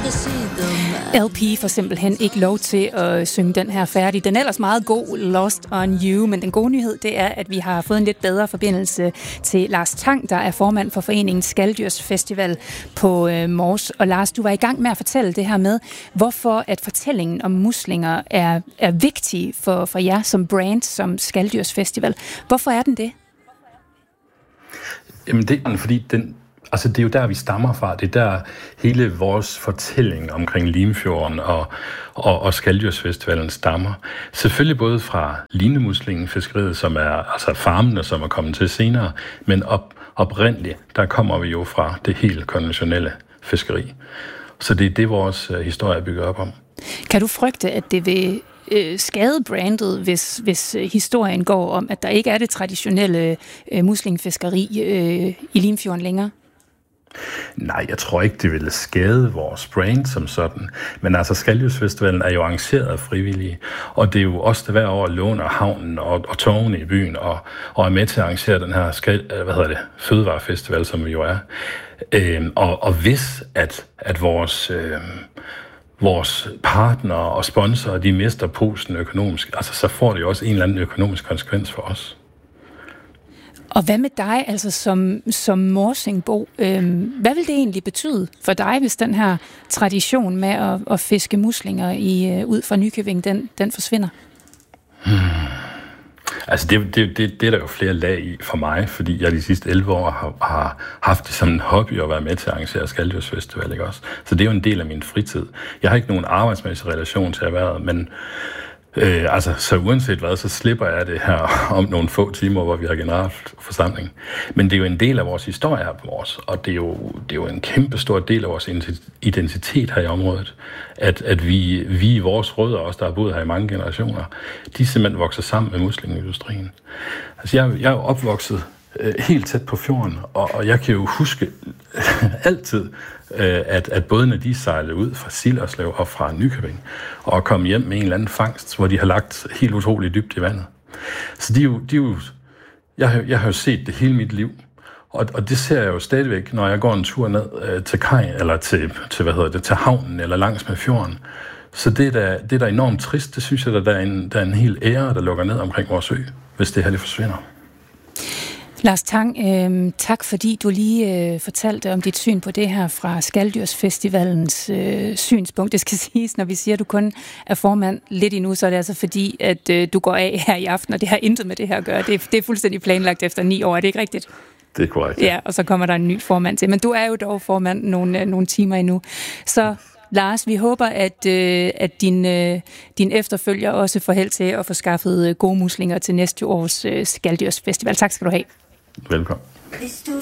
LP får simpelthen ikke lov til at synge den her færdig. Den er ellers meget god, Lost on You, men den gode nyhed, det er, at vi har fået en lidt bedre forbindelse til Lars Tang, der er formand for foreningen Skaldyrsfestival på Mors. Og Lars, du var i gang med at fortælle det her med, hvorfor at fortællingen om muslinger er vigtig for jer som brand, som Skaldyrsfestival. Hvorfor er den det? Jamen det er fordi det er jo der, vi stammer fra. Det er der hele vores fortælling omkring Limfjorden og Skaldyrsfestivalen stammer. Selvfølgelig både fra linemuslingefiskeriet, som er altså farmene, som er kommet til senere, men oprindeligt, der kommer vi jo fra det helt konventionelle fiskeri. Så det er det, vores historie bygger op om. Kan du frygte, at det vil skade brandet, hvis historien går om, at der ikke er det traditionelle muslingfiskeri i Limfjorden længere? Nej, jeg tror ikke, det ville skade vores brand som sådan. Men altså, Skaldyrsfestivalen er jo arrangeret af frivillige, og det er jo også der hver år låner havnen og togene i byen, og er med til at arrangere den her fødevarefestival, som vi jo er. Og hvis at vores partnere og sponsorer, de mister posen økonomisk, altså så får det jo også en eller anden økonomisk konsekvens for os. Og hvad med dig, altså som morsingbo? Hvad vil det egentlig betyde for dig, hvis den her tradition med at fiske muslinger ud fra Nykøbing, den forsvinder? Altså det er der jo flere lag i for mig, fordi jeg de sidste 11 år har haft det som en hobby at være med til at arrangere Skaldyrsfestival, ikke også? Så det er jo en del af min fritid. Jeg har ikke nogen arbejdsmæssig relation til erhvervet, men så uanset hvad, så slipper jeg det her om nogle få timer, hvor vi har generalforsamling. Men det er jo en del af vores historie her på Mors, og det er jo en kæmpe stor del af vores identitet her i området, at vi vores rødder, også der har boet her i mange generationer, de simpelthen vokser sammen med muslingeindustrien. Altså jeg er jo opvokset helt tæt på fjorden, og jeg kan jo huske altid, at bådene de sejlede ud fra Sillerslev og fra Nykøbing og kom hjem med en eller anden fangst, hvor de har lagt helt utroligt dybt i vandet. Så jeg har jo set det hele mit liv, og det ser jeg jo stadigvæk, når jeg går en tur ned til kaj, eller til havnen, eller langs med fjorden. Så det er da enormt trist. Det synes jeg, der er en hel ære, der lukker ned omkring vores ø, hvis det her det forsvinder. Lars Tang, tak fordi du lige fortalte om dit syn på det her fra Skaldyrsfestivalens synspunkt. Det skal siges, når vi siger, at du kun er formand lidt endnu, så er det altså fordi, at du går af her i aften, og det har intet med det her at gøre. Det er fuldstændig planlagt efter 9 år, er det ikke rigtigt? Det er korrekt. Ja, og så kommer der en ny formand til. Men du er jo dog formand nogle timer endnu. Så Lars, vi håber, at din efterfølger også får held til at få skaffet gode muslinger til næste års Skaldyrsfestival. Tak skal du have. Velkommen.